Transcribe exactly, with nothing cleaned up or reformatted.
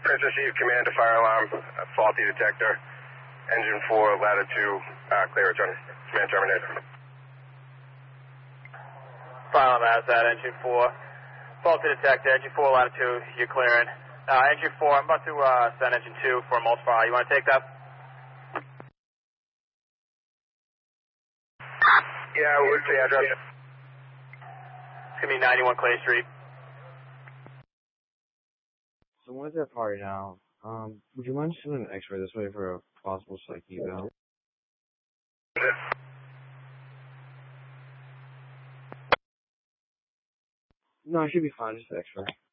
Chris, receive command to fire alarm, uh, faulty detector, engine four, latitude, uh, clear return. Command terminated. Fire alarm has that, engine four, faulty detector, engine four, latitude, you're clearing. Uh, engine four, I'm about to uh, send engine two for a mulch fire. You want to take that? Yeah, what's the address? It's going to be ninety-one Clay Street. So when's that party now? Um, would you mind just doing an x-ray this way for a possible psych eval? No, I should be fine, just an x-ray.